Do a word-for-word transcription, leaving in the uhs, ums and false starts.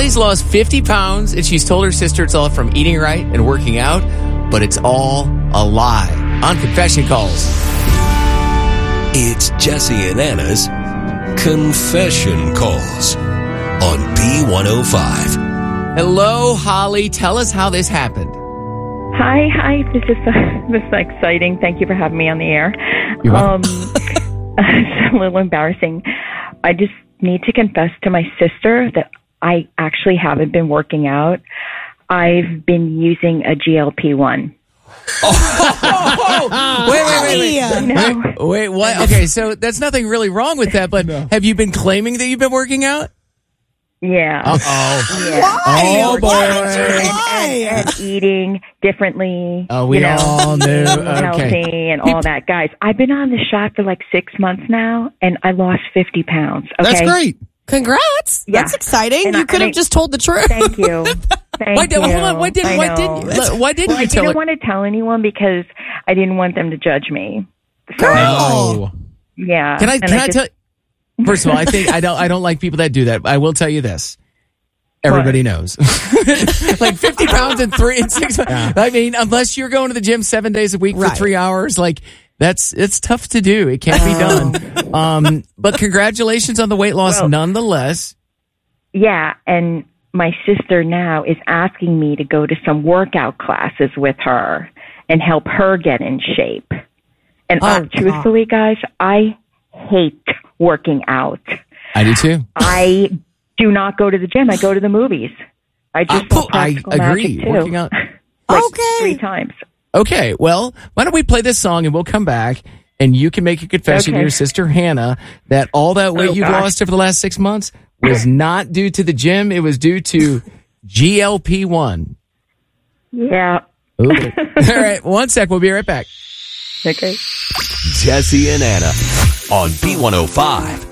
Holly's lost fifty pounds, and she's told her sister it's all from eating right and working out, but it's all a lie. On Confession Calls. It's Jesse and Anna's Confession Calls on B one oh five. Hello, Holly. Tell us how this happened. Hi, hi. This is uh, this is exciting. Thank you for having me on the air. You're Um, welcome. it's a little embarrassing. I just need to confess to my sister that I actually haven't been working out. I've been using a G L P one. Oh, wait, wait, wait, wait. No. Wait, wait, what? Okay, so that's nothing really wrong with that, but have you been claiming that you've been working out? Yeah. Uh-oh. Yeah. Why? Oh, boy. Why? And, and eating differently. Oh, we you know, all knew. eating Okay. healthy and all that. Guys, I've been on the shot for like six months now, and I lost fifty pounds. Okay? That's great. Congrats. Yeah. That's exciting. And you I- could have and I- just told the truth. Thank you. Thank Why, did- you. hold on. Why didn't, I why know. didn't, why didn't Well, I you tell didn't it? want to tell anyone because I didn't want them to judge me. So, Oh. yeah. Can I, And can I, just- tell First of all, I think I don't, I don't like people that do that. I will tell you this. Everybody knows. Like fifty pounds in three and six months. Yeah. I mean, unless you're going to the gym seven days a week for Right. three hours, like that's, it's tough to do. It can't be done. Um, but congratulations on the weight loss Well- nonetheless. Yeah, and my sister now is asking me to go to some workout classes with her and help her get in shape. And Oh, uh, truthfully, guys, I hate working out. I do too. I do not go to the gym. I go to the movies. I just Uh, saw I Practical agree. Magic too. Working out. like Okay. three times. Okay, well, why don't we play this song and we'll come back and you can make a confession to Okay. your sister Hannah that all that weight Oh, you've gosh. lost over the last six months was not due to the gym. It was due to G L P one. Yeah. Ooh. All right, one sec. We'll be right back. Okay. Jesse and Anna on B one oh five.